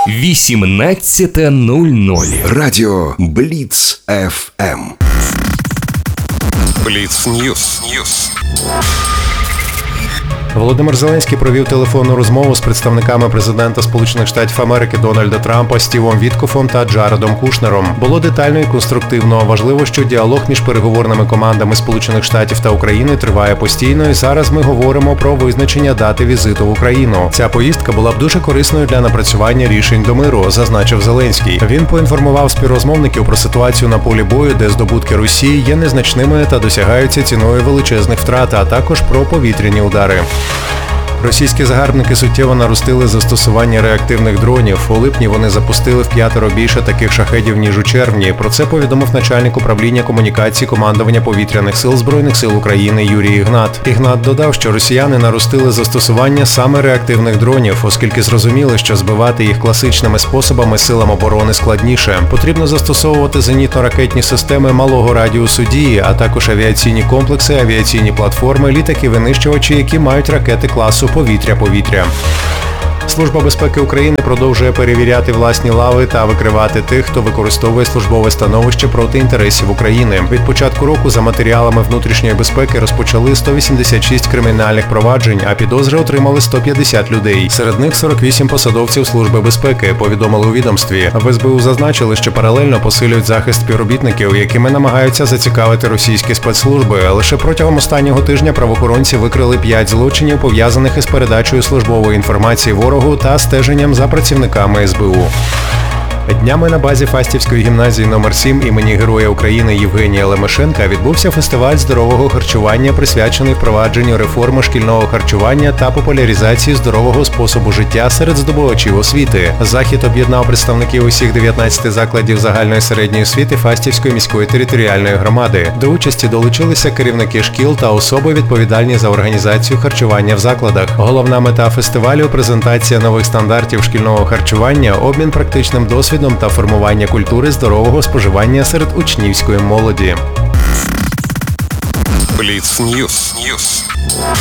18:00. Радіо Бліц ФМ. Бліц Ньюс. Володимир Зеленський провів телефонну розмову з представниками президента Сполучених Штатів Америки Дональда Трампа Стівом Віткофом та Джаредом Кушнером. Було детально і конструктивно. Важливо, що діалог між переговорними командами Сполучених Штатів та України триває постійно, і зараз ми говоримо про визначення дати візиту в Україну. Ця поїздка була б дуже корисною для напрацювання рішень до миру, зазначив Зеленський. Він поінформував співрозмовників про ситуацію на полі бою, де здобутки Росії є незначними та досягаються ціною величезних втрат, а також про повітряні удари. Російські загарбники суттєво наростили застосування реактивних дронів. У липні вони запустили в5 більше таких шахедів, ніж у червні. Про це повідомив начальник управління комунікації командування повітряних сил Збройних сил України Юрій Ігнат. Ігнат додав, що росіяни наростили застосування саме реактивних дронів, оскільки зрозуміли, що збивати їх класичними способами силам оборони складніше. Потрібно застосовувати зенітно-ракетні системи малого радіусу дії, а також авіаційні комплекси, авіаційні платформи, літаки-винищувачі, які мають ракети класу повітря-повітря. Служба безпеки України продовжує перевіряти власні лави та викривати тих, хто використовує службове становище проти інтересів України. Від початку року за матеріалами внутрішньої безпеки розпочали 186 кримінальних проваджень, а підозри отримали 150 людей. Серед них 48 посадовців Служби безпеки, повідомили у відомстві. В СБУ зазначили, що паралельно посилюють захист співробітників, якими намагаються зацікавити російські спецслужби. Лише протягом останнього тижня правоохоронці викрили 5 злочинів, пов'язаних із передачею службової інформації ворогу та стеженням за працівниками СБУ. Днями на базі Фастівської гімназії номер 7 імені Героя України Євгенія Лемешенка відбувся фестиваль здорового харчування, присвячений впровадженню реформи шкільного харчування та популяризації здорового способу життя серед здобувачів освіти. Захід об'єднав представників усіх 19 закладів загальної середньої освіти Фастівської міської територіальної громади. До участі долучилися керівники шкіл та особи, відповідальні за організацію харчування в закладах. Головна мета фестивалю – презентація нових стандартів шкільного харчування, обмін практичним досвідом та формування культури здорового споживання серед учнівської молоді. Бліц Ньюс.